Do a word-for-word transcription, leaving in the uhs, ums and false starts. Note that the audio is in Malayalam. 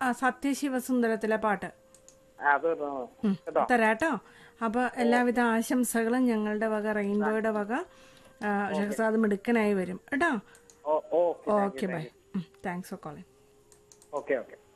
ആ സത്യശിവസുന്ദരത്തിലെ പാട്ട് അത് ഉം, തരാട്ടോ. അപ്പൊ എല്ലാവിധ ആശംസകളും ഞങ്ങളുടെ വക, റെയിൻബോയുടെ വക. ആ, ഷഹസാദ് മിടുക്കനായി വരും കേട്ടോ. Okay okay bye. Thanks for calling. Okay okay